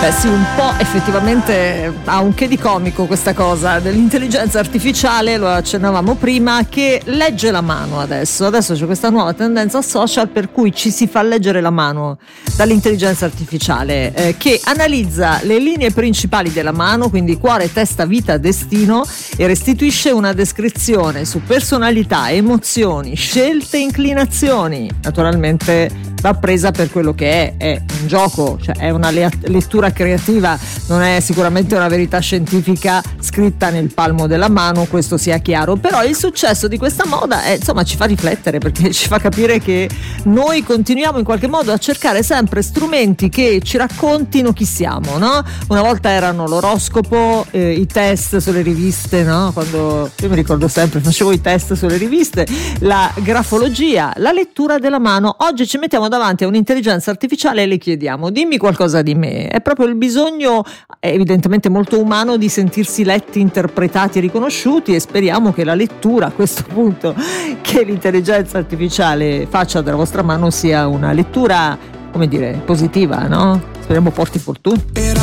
Sì, un po' effettivamente ha un che di comico questa cosa dell'intelligenza artificiale, lo accennavamo prima, che legge la mano adesso c'è questa nuova tendenza social per cui ci si fa leggere la mano dall'intelligenza artificiale, che analizza le linee principali della mano, quindi cuore, testa, vita, destino, e restituisce una descrizione su personalità, emozioni, scelte, inclinazioni. Naturalmente va presa per quello che è un gioco, cioè è una lettura creativa, non è sicuramente una verità scientifica scritta nel palmo della mano, questo sia chiaro. Però il successo di questa moda insomma ci fa riflettere, perché ci fa capire che noi continuiamo in qualche modo a cercare sempre strumenti che ci raccontino chi siamo, no? Una volta erano l'oroscopo, i test sulle riviste, no? Quando io mi ricordo sempre facevo i test sulle riviste, la grafologia, la lettura della mano. Oggi ci mettiamo davanti a un'intelligenza artificiale e le chiediamo: dimmi qualcosa di me. È proprio il bisogno, evidentemente molto umano, di sentirsi letti, interpretati e riconosciuti, e speriamo che la lettura, a questo punto, che l'intelligenza artificiale faccia della vostra mano sia una lettura, come dire, positiva, no? Speriamo porti fortuna.